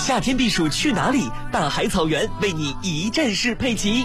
夏天避暑去哪里？大海草原为你一站式配齐。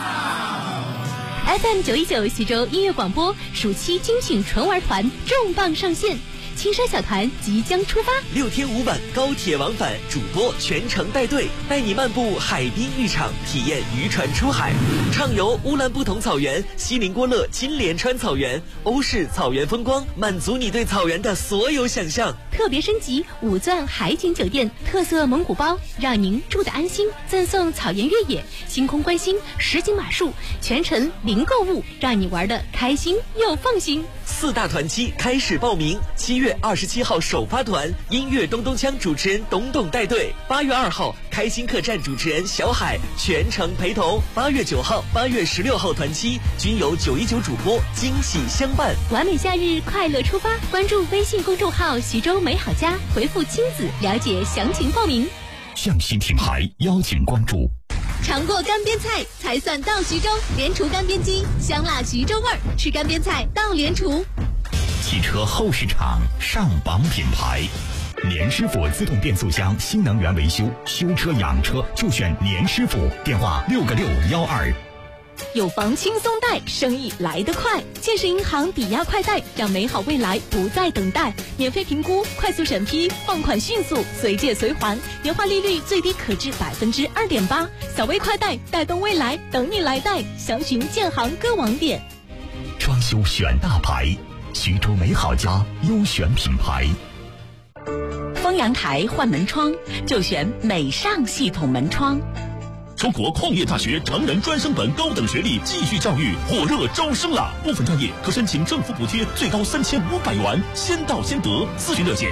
FM 919徐州音乐广播暑期精选纯玩团重磅上线，青山小团即将出发 ，6天5晚高铁往返，主播全程带队，带你漫步海滨浴场，体验渔船出海，畅游乌兰布统草原、锡林郭勒金莲川草原、欧式草原风光，满足你对草原的所有想象。 特别升级5钻海景酒店，特色蒙古包，让您住得安心，赠送草原越野、星空观星、实景马术，全程零购物，让你玩得开心又放心。 4大团期开始报名，7月27号首发团，音乐咚咚锵主持人董董带队；8月2号开心客栈主持人小海全程陪同；8月9号、8月16号团期均由919主播惊喜相伴。 完美夏日快乐出发，关注微信公众号徐州美好家，回复亲子了解详情报名。 向西品牌邀请关注。 尝过干煸菜才算到徐州，联厨干煸机，香辣徐州味儿，吃干煸菜到联厨。 汽车后市场上榜品牌，年师傅自动变速箱新能源维修，修车养车就选年师傅，电话6个612。 有房轻松贷，生意来得快。建设银行抵押快贷，让美好未来不再等待。免费评估，快速审批，放款迅速，随借随还，年化利率最低可至2.8%。小微快贷，带动未来，等你来贷。详询建行各网点。 装修选大牌，徐州美好家优选品牌。 封阳台换门窗就选美尚系统门窗。 中国矿业大学成人专升本高等学历继续教育火热招生了，部分专业可申请政府补贴，最高3500元，先到先得。咨询热线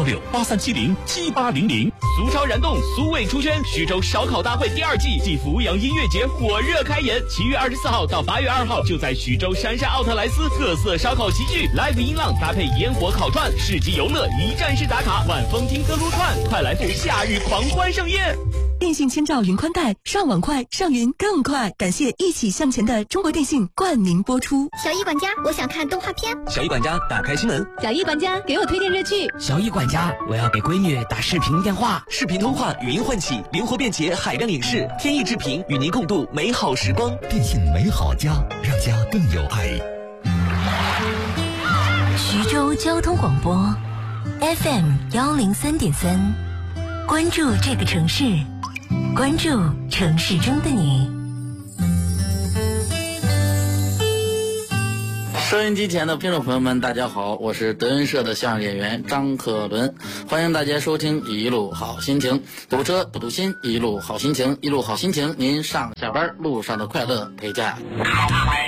051683707800。 俗超燃动，苏味出圈，徐州烧烤大会第2季暨阜阳音乐节火热开演，7月24号到8月2号，就在徐州杉杉奥特莱斯，特色烧烤齐聚 ，live 音浪搭配烟火烤串，市集游乐一站式打卡，晚风听歌撸串，快来赴夏日狂欢盛宴。 电信千兆云宽带，上网快，上云更快。感谢一起向前的中国电信冠名播出。 小易管家，我想看动画片。 小易管家，打开新闻。 小易管家，给我推荐热剧。 小易管家，我要给闺女打视频电话。 视频通话，语音唤起，灵活便捷，海量影视，天意制频，与您共度美好时光。 电信美好家，让家更有爱。 徐州交通广播 FM 103.3，关注这个城市，关注城市中的你。 收音机前的听众朋友们，大家好，我是德云社的相声演员张克伦，欢迎大家收听一路好心情，堵车不堵心，一路好心情，一路好心情，您上下班路上的快乐陪驾。